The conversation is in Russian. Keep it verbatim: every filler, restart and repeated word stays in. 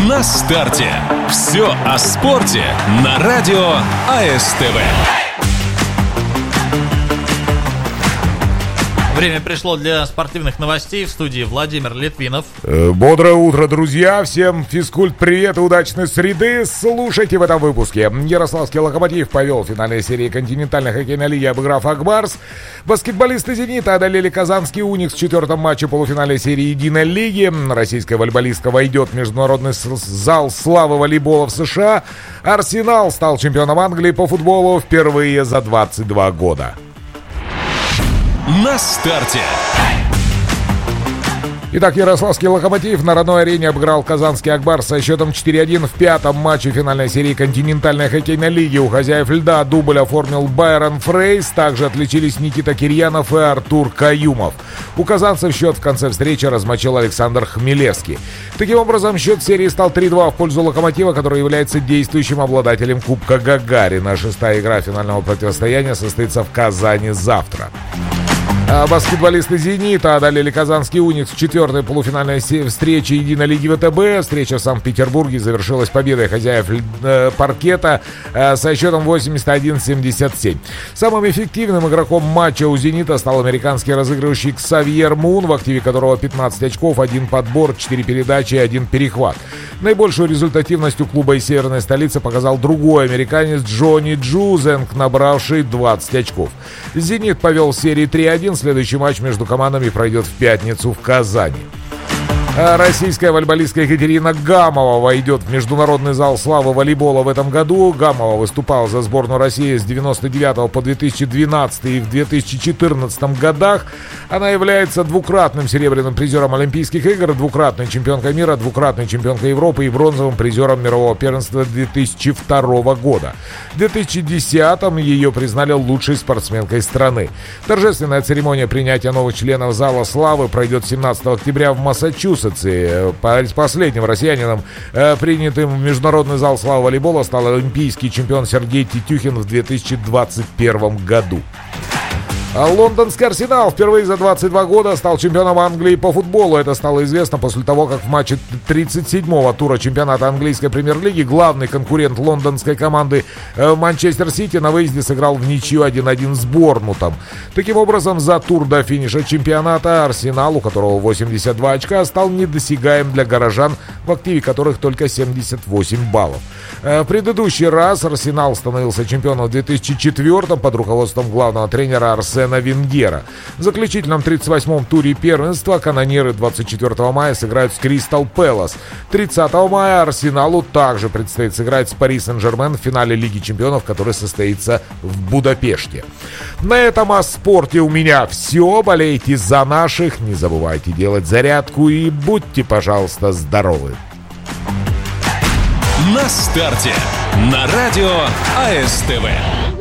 На старте. Все о спорте на радио АСТВ. Время пришло для спортивных новостей. В студии Владимир Литвинов. Бодрое утро, друзья! Всем физкульт привет и удачной среды! Слушайте в этом выпуске. Ярославский «Локомотив» повел в финальной серии континентальной хоккейной лиги, обыграв «Акбарс». Баскетболисты «Зенита» одолели казанский «Уникс» в четвертом матче полуфинальной серии единой лиги. Российская волейболистка войдет в международный зал славы волейбола в США. «Арсенал» стал чемпионом Англии по футболу впервые за двадцать два года. На старте. Итак, ярославский «Локомотив» на родной арене обыграл казанский «Акбарс» со счетом четыре один в пятом матче финальной серии континентальной хоккейной лиги. У хозяев льда дубль оформил Байрон Фрейс. Также отличились Никита Кирьянов и Артур Каюмов. У казанцев счет в конце встречи размочил Александр Хмелевский. Таким образом, счет серии стал три два в пользу «Локомотива», который является действующим обладателем Кубка Гагарина. Шестая игра финального противостояния состоится в Казани завтра. А баскетболисты «Зенита» одолели казанский «Уникс» в четвертой полуфинальной встрече единой лиги ВТБ. Встреча в Санкт-Петербурге завершилась победой хозяев э, паркета э, со счетом восемьдесят один семьдесят семь. Самым эффективным игроком матча у «Зенита» стал американский разыгрывающий Ксавьер Мун, в активе которого пятнадцать очков, один подбор, четыре передачи и один перехват. Наибольшую результативность у клуба из северной столицы показал другой американец Джонни Джузенг, набравший двадцать очков. «Зенит» повел в серии три один. Следующий матч между командами пройдет в пятницу в Казани. А российская волейболистка Екатерина Гамова войдет в международный зал славы волейбола в этом году. Гамова выступала за сборную России с девяносто девятого по две тысячи двенадцатый и в две тысячи четырнадцатом годах. Она является двукратным серебряным призером Олимпийских игр, двукратной чемпионкой мира, двукратной чемпионкой Европы и бронзовым призером мирового первенства две тысячи второго года. В две тысячи десятом ее признали лучшей спортсменкой страны. Торжественная церемония принятия новых членов зала славы пройдет семнадцатого октября в Массачусетсе. Последним россиянином, принятым в международный зал славы волейбола, стал олимпийский чемпион Сергей Титюхин в две тысячи двадцать первом году. А лондонский «Арсенал» впервые за двадцать два года стал чемпионом Англии по футболу. Это стало известно после того, как в матче тридцать седьмого тура чемпионата английской премьер-лиги главный конкурент лондонской команды Манчестер Сити на выезде сыграл в ничью один один с Борнмутом. Таким образом, за тур до финиша чемпионата «Арсенал», у которого восемьдесят два очка, стал недосягаем для горожан, в активе которых только семьдесят восемь баллов. В предыдущий раз «Арсенал» становился чемпионом в две тысячи четвёртом под руководством главного тренера Арсена Венгера. В заключительном тридцать восьмом туре первенства канонеры двадцать четвёртого мая сыграют с Кристал Пэлас. тридцатого мая Арсеналу также предстоит сыграть с Пари Сен-Жермен в финале Лиги чемпионов, который состоится в Будапеште. На этом о спорте у меня все. Болейте за наших, не забывайте делать зарядку и будьте, пожалуйста, здоровы. На старте. На радио АСТВ.